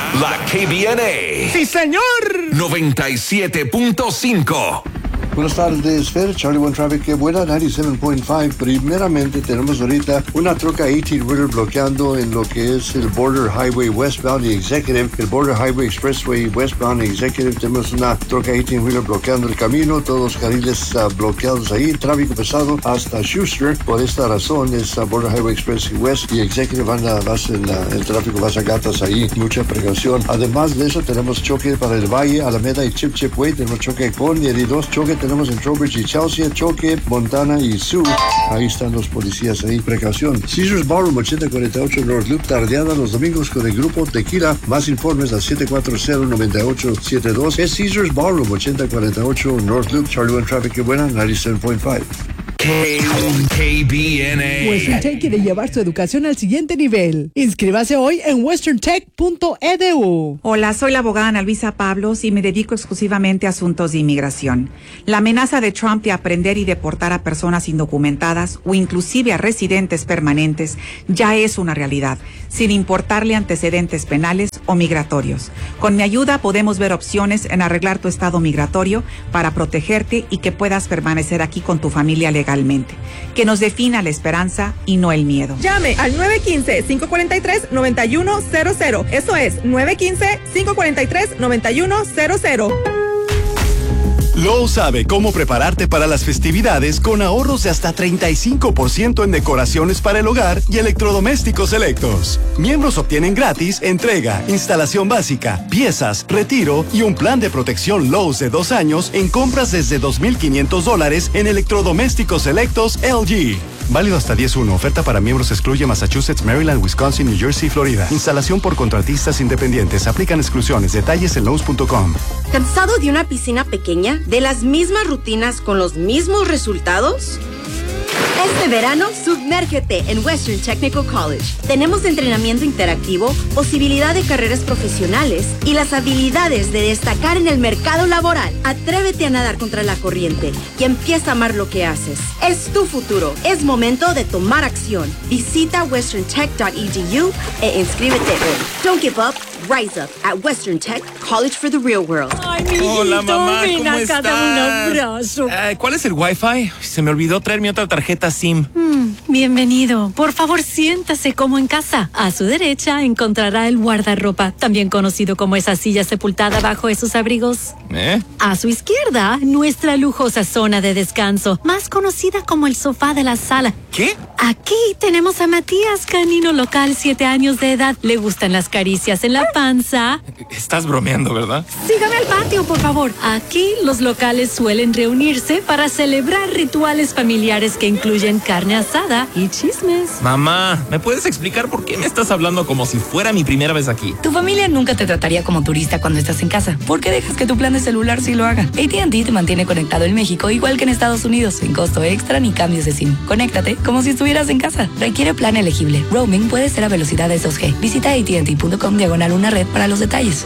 La KBNA. ¡Sí, señor! 97.5. Buenas tardes, Fer, Charlie One Traffic, qué buena, 97.5. Primeramente tenemos ahorita una troca 18-wheeler bloqueando en lo que es el Border Highway Westbound y Executive, el Border Highway Expressway Westbound y Executive. Tenemos una troca 18-wheeler bloqueando el camino, todos los carriles bloqueados ahí, tráfico pesado hasta Schuster. Por esta razón es Border Highway Express West y Executive el tráfico va a gatas ahí, mucha precaución. Además de eso tenemos choque para el Valle, Alameda y Chip Way, tenemos choque con heridos, choque tenemos en Trowbridge y Chelsea, choque, Montana y Sioux. Ahí están los policías ahí. Precaución. Caesars Ballroom 8048 North Loop, tardeada los domingos con el grupo Tequila. Más informes al 740-9872. Es Caesars Ballroom 8048 North Loop. Charlie One Traffic, que buena, 97.5. KBNA. Western Tech quiere llevar su educación al siguiente nivel. Inscríbase hoy en westerntech.edu. Hola, soy la abogada Ana Luisa Pablos y me dedico exclusivamente a asuntos de inmigración. La amenaza de Trump de aprender y deportar a personas indocumentadas o inclusive a residentes permanentes ya es una realidad, sin importarle antecedentes penales o migratorios. Con mi ayuda podemos ver opciones en arreglar tu estado migratorio para protegerte y que puedas permanecer aquí con tu familia legalmente. Que nos defina la esperanza y no el miedo. Llame al 915-543-9100. Eso es 915-543-9100. Lowe's sabe cómo prepararte para las festividades con ahorros de hasta 35% en decoraciones para el hogar y electrodomésticos selectos. Miembros obtienen gratis entrega, instalación básica, piezas, retiro y un plan de protección Lowe's de 2 años en compras desde $2,500 en electrodomésticos selectos LG. Válido hasta 10/1. Oferta para miembros excluye Massachusetts, Maryland, Wisconsin, New Jersey y Florida. Instalación por contratistas independientes. Aplican exclusiones. Detalles en Lowe's.com. ¿Cansado de una piscina pequeña? ¿De las mismas rutinas con los mismos resultados? Este verano, sumérgete en Western Technical College. Tenemos entrenamiento interactivo, posibilidad de carreras profesionales y las habilidades de destacar en el mercado laboral. Atrévete a nadar contra la corriente y empieza a amar lo que haces. Es tu futuro. Es momento de tomar acción. Visita westerntech.edu e inscríbete hoy. Don't give up. Rise up at Western Tech, College for the Real World. Ay, mi hijito, hola, mamá, ven ¿cómo acá, estás? dame un abrazo. ¿Cuál es el Wi-Fi? Se me olvidó traer mi otra tarjeta SIM. Bienvenido. Por favor, siéntase como en casa. A su derecha encontrará el guardarropa, también conocido como esa silla sepultada bajo esos abrigos. A su izquierda, nuestra lujosa zona de descanso, más conocida como el sofá de la sala. ¿Qué? Aquí tenemos a Matías, canino local, 7 años de edad. Le gustan las caricias en la panza. Estás bromeando, ¿verdad? Sígame al patio, por favor. Aquí los locales suelen reunirse para celebrar rituales familiares que incluyen carne asada y chismes. Mamá, ¿me puedes explicar por qué me estás hablando como si fuera mi primera vez aquí? Tu familia nunca te trataría como turista cuando estás en casa. ¿Por qué dejas que tu plan de celular sí lo haga? AT&T te mantiene conectado en México igual que en Estados Unidos, sin costo extra ni cambios de SIM. Conéctate como si estuvieras en casa. Requiere plan elegible. Roaming puede ser a velocidades 2G. Visita AT&T.com/una red para los detalles.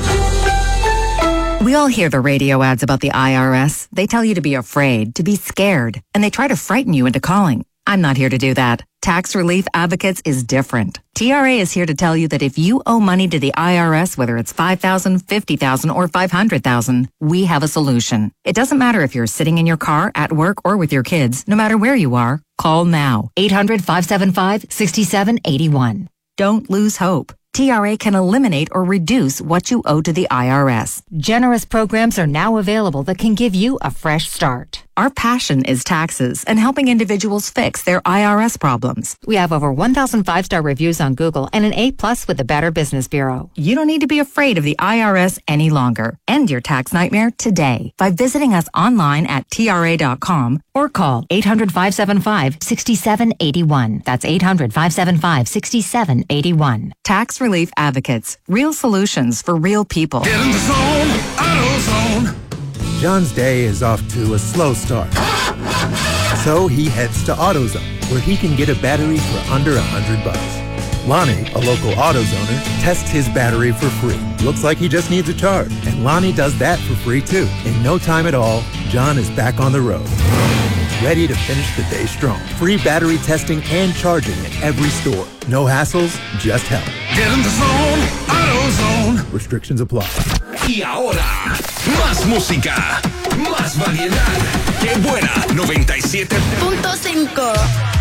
We all hear the radio ads about the IRS. They tell you to be afraid, to be scared, and they try to frighten you into calling. I'm not here to do that. Tax Relief Advocates is different. TRA is here to tell you that if you owe money to the IRS, whether it's $5,000, $50,000, or $500,000, we have a solution. It doesn't matter if you're sitting in your car, at work, or with your kids. No matter where you are, call now. 800-575-6781. Don't lose hope. TRA can eliminate or reduce what you owe to the IRS. Generous programs are now available that can give you a fresh start. Our passion is taxes and helping individuals fix their IRS problems. We have over 1,000 5-star reviews on Google and an A+ with the Better Business Bureau. You don't need to be afraid of the IRS any longer. End your tax nightmare today by visiting us online at TRA.com or call 800-575-6781. That's 800-575-6781. Tax Relief Advocates. Real solutions for real people. Get in the zone, AutoZone. John's day is off to a slow start. So he heads to AutoZone, where he can get a battery for under $100. Lonnie, a local AutoZoner, tests his battery for free. Looks like he just needs a charge, and Lonnie does that for free too. In no time at all, John is back on the road, ready to finish the day strong. Free battery testing and charging at every store. No hassles, just help. Get in the zone, AutoZone. Restrictions apply. Y ahora, más música, más variedad. ¡Qué buena! 97.5